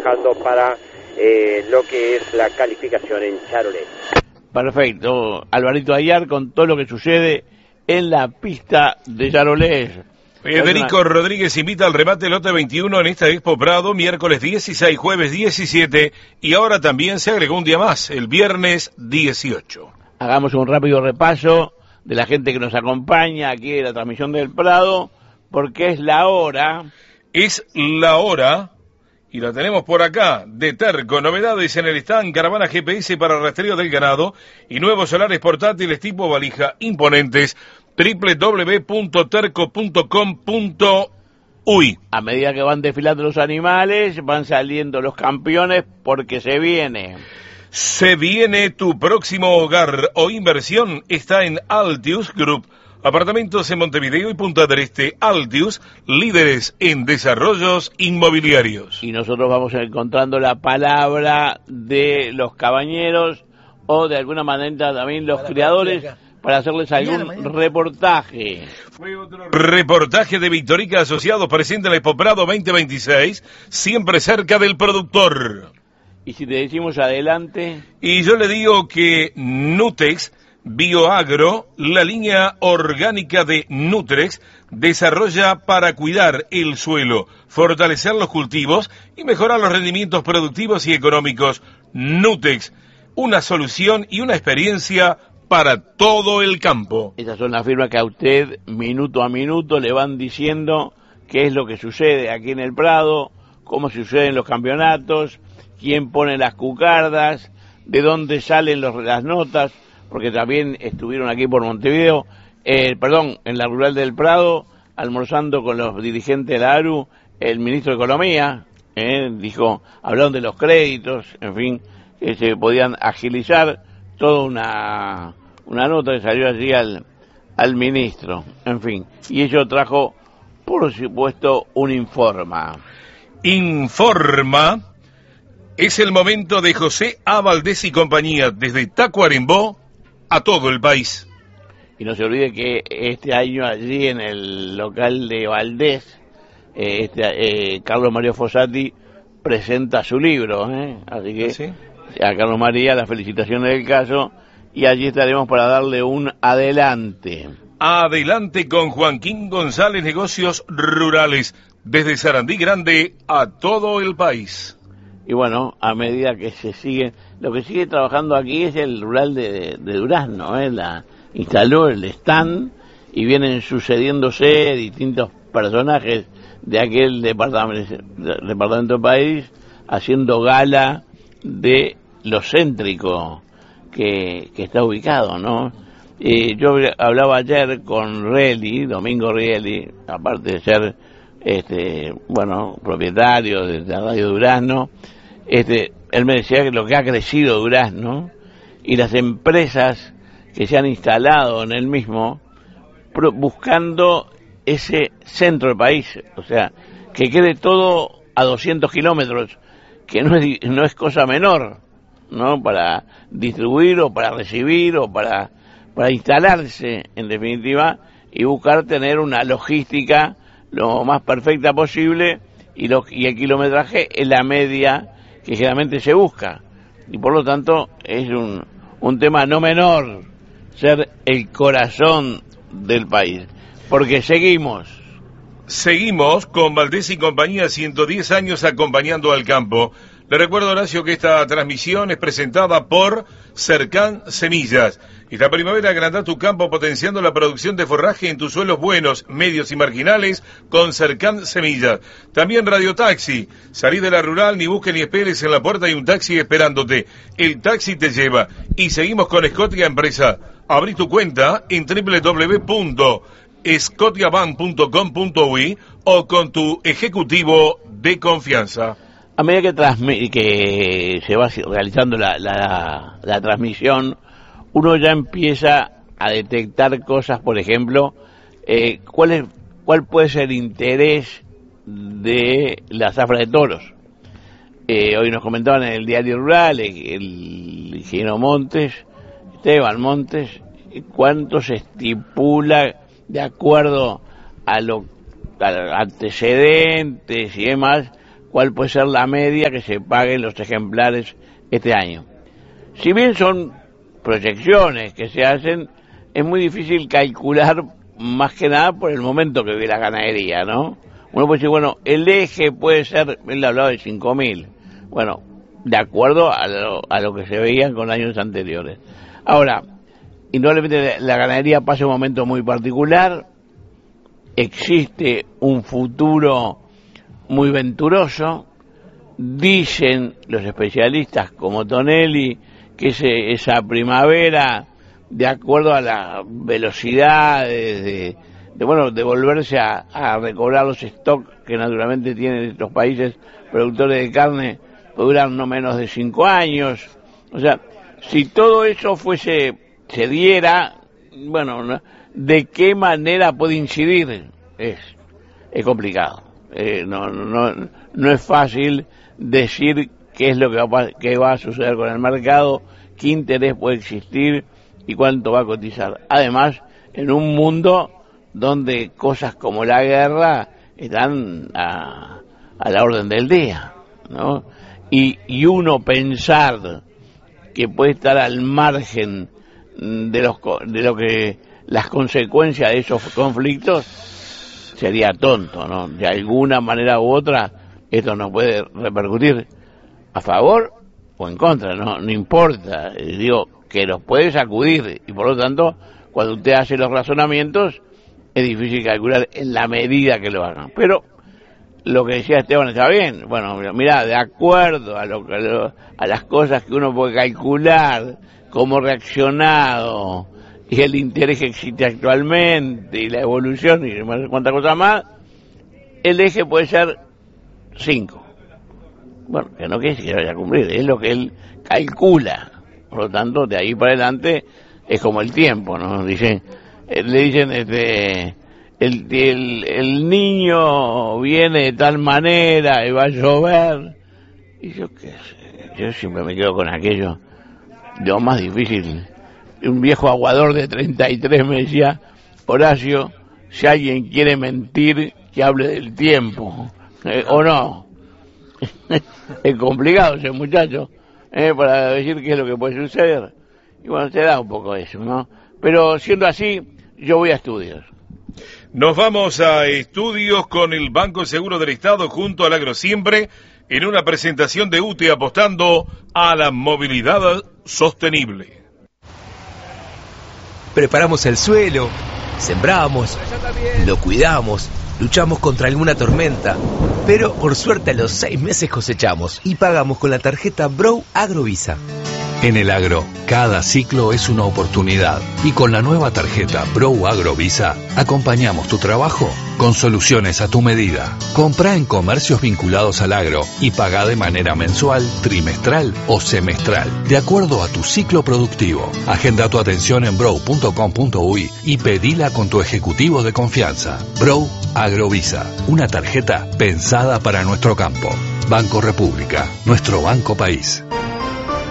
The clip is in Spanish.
trabajando para lo que es la calificación en Charolais. Perfecto, Alvarito Ayar con todo lo que sucede en la pista de Charolais. Federico Rodríguez invita al remate lote 21 en esta Expo Prado, miércoles 16, jueves 17, y ahora también se agregó un día más, el viernes 18. Hagamos un rápido repaso de la gente que nos acompaña aquí en la transmisión del Prado, porque es la hora. Es la hora, y la tenemos por acá, de Terco. Novedades en el stand, caravana GPS para rastreo del ganado y nuevos solares portátiles tipo valija imponentes. www.terco.com.uy. A medida que van desfilando los animales, van saliendo los campeones, porque se viene. Se viene tu próximo hogar o inversión, está en Altius Group. Apartamentos en Montevideo y Punta del Este. Altius, líderes en desarrollos inmobiliarios. Y nosotros vamos encontrando la palabra de los cabañeros o de alguna manera también los criadores para hacerles algún reportaje. Reportaje de Victorica Asociados presenta el Expo Prado 2026, siempre cerca del productor. Y si te decimos adelante... Y yo le digo que Nutex Bioagro, la línea orgánica de Nutrex, desarrolla para cuidar el suelo, fortalecer los cultivos y mejorar los rendimientos productivos y económicos. Nutex, una solución y una experiencia para todo el campo. Esas son las firmas que a usted, minuto a minuto, le van diciendo qué es lo que sucede aquí en el Prado, cómo suceden los campeonatos, quién pone las cucardas, de dónde salen las notas, porque también estuvieron aquí por Montevideo, en la rural del Prado, almorzando con los dirigentes de la ARU, el ministro de Economía, hablaron de los créditos, en fin, que se podían agilizar, toda una nota que salió allí al ministro, en fin, y ello trajo, por supuesto, un Informa. Es el momento de José A. Valdés y compañía, desde Tacuarembó a todo el país. Y no se olvide que este año allí en el local de Valdés, Carlos María Fossati presenta su libro, así que ¿sí? A Carlos María las felicitaciones del caso, y allí estaremos para darle un adelante. Adelante con Joaquín González, Negocios Rurales, desde Sarandí Grande a todo el país. Y bueno, a medida que lo que sigue trabajando aquí es el rural de Durazno, instaló el stand y vienen sucediéndose distintos personajes de aquel departamento del país haciendo gala de lo céntrico que está ubicado, ¿no? Yo hablaba ayer con Domingo Rieli, aparte de ser propietario de la Radio Durazno, él me decía que lo que ha crecido Durazno y las empresas que se han instalado en el mismo, buscando ese centro del país, o sea, que quede todo a 200 kilómetros, que no es cosa menor, ¿no? Para distribuir o para recibir o para instalarse, en definitiva, y buscar tener una logística lo más perfecta posible y el kilometraje es la media que generalmente se busca, y por lo tanto es un tema no menor ser el corazón del país, porque seguimos con Valdés y compañía, 110 años acompañando al campo. Le recuerdo, Horacio, que esta transmisión es presentada por Cercan Semillas. Esta primavera agranda tu campo potenciando la producción de forraje en tus suelos buenos, medios y marginales con Cercan Semillas. También Radio Taxi. Salí de la rural, ni busques ni esperes, en la puerta hay un taxi esperándote. El taxi te lleva. Y seguimos con Scotia Empresa. Abrí tu cuenta en www.scotiabank.com.uy o con tu ejecutivo de confianza. A medida que se va realizando la transmisión, uno ya empieza a detectar cosas, por ejemplo, cuál puede ser el interés de la zafra de toros. Hoy nos comentaban en el Diario Rural, el ingeniero Esteban Montes, cuánto se estipula de acuerdo a los antecedentes y demás, cuál puede ser la media que se paguen los ejemplares este año. Si bien son proyecciones que se hacen, es muy difícil calcular, más que nada por el momento que vive la ganadería, ¿no? Uno puede decir, bueno, el eje puede ser, él hablaba de 5.000, bueno, de acuerdo a lo que se veían con años anteriores. Ahora, indudablemente la ganadería pasa un momento muy particular, existe un futuro muy venturoso, dicen los especialistas como Tonelli que esa primavera, de acuerdo a la velocidad de volverse a recobrar los stocks que naturalmente tienen estos países productores de carne, duran no menos de 5 años. O sea, si todo eso se diera, bueno, ¿de qué manera puede incidir? Es complicado. No es fácil decir qué es lo que va a suceder con el mercado, qué interés puede existir y cuánto va a cotizar. Además, en un mundo donde cosas como la guerra están a la orden del día, ¿no? Y uno pensar que puede estar al margen de lo que las consecuencias de esos conflictos sería tonto, ¿no? De alguna manera u otra esto nos puede repercutir a favor o en contra, no importa, digo que los puede sacudir y por lo tanto cuando usted hace los razonamientos es difícil calcular en la medida que lo hagan, pero lo que decía Esteban está bien. Bueno, mira, de acuerdo a las cosas que uno puede calcular, cómo reaccionado y el interés que existe actualmente y la evolución y no sé cuántas cosas más, el eje puede ser 5. Bueno, que no quiere decir que vaya a cumplir, es lo que él calcula. Por lo tanto, de ahí para adelante es como el tiempo, ¿no? Le dicen, el niño viene de tal manera y va a llover. Y yo qué sé, yo siempre me quedo con aquello, lo más difícil. Un viejo aguador de 33 me decía, Horacio, si alguien quiere mentir, que hable del tiempo, o no. Es complicado ese muchacho, para decir qué es lo que puede suceder. Y bueno, se da un poco eso, ¿no? Pero siendo así, yo voy a estudios. Nos vamos a estudios con el Banco Seguro del Estado junto al Agrosiempre en una presentación de UTE apostando a la movilidad sostenible. Preparamos el suelo, sembramos, lo cuidamos, luchamos contra alguna tormenta, pero por suerte a los 6 meses cosechamos y pagamos con la tarjeta Brow Agrovisa. En el agro, cada ciclo es una oportunidad y con la nueva tarjeta Brow Agrovisa acompañamos tu trabajo con soluciones a tu medida. Comprá en comercios vinculados al agro y pagá de manera mensual, trimestral o semestral, de acuerdo a tu ciclo productivo. Agenda tu atención en brow.com.uy y pedila con tu ejecutivo de confianza. Brow Agrovisa, una tarjeta pensada para nuestro campo. Banco República, nuestro banco país.